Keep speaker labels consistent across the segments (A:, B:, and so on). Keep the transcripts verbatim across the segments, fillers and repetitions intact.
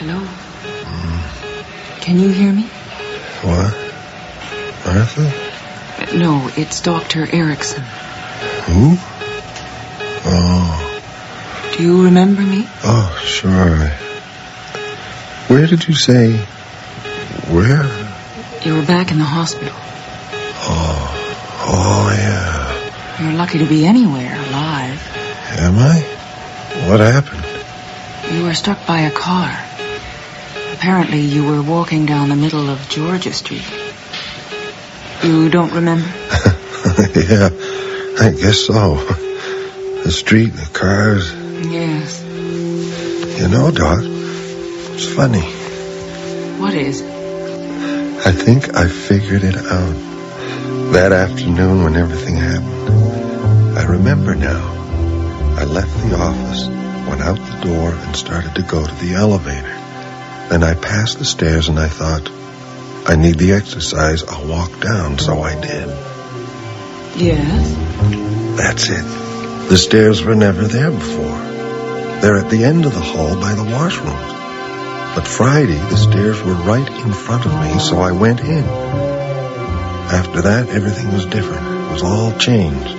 A: Hello? Mm. Can you hear me?
B: What? Martha?
A: No, it's Doctor Erickson.
B: Who? Oh.
A: Do you remember me?
B: Oh, sure. Where did you say? Where?
A: You were back in the hospital.
B: Oh. Oh, yeah.
A: You're lucky to be anywhere alive.
B: Am I? What happened?
A: You were struck by a car. Apparently you were walking down the middle of Georgia Street. You don't remember?
B: Yeah, I guess so. The street, the cars.
A: Yes.
B: You know, Doc, it's funny.
A: What is?
B: I think I figured it out. That afternoon when everything happened. I remember now. I left the office, went out the door, and started to go to the elevator. Then I passed the stairs and I thought, I need the exercise, I'll walk down, so I did.
A: Yes?
B: That's it. The stairs were never there before. They're at the end of the hall by the washrooms. But Friday, the stairs were right in front of me, so I went in. After that, everything was different. It was all changed.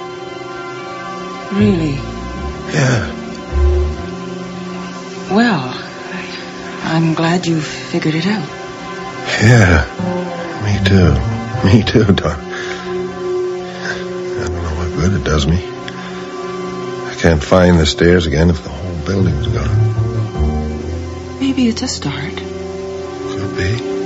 A: Really?
B: Yeah.
A: Well, I'm glad you figured it out.
B: Yeah, me too. Me too, Doc. I don't know what good it does me. I can't find the stairs again if the whole building's gone.
A: Maybe it's a start.
B: Could be.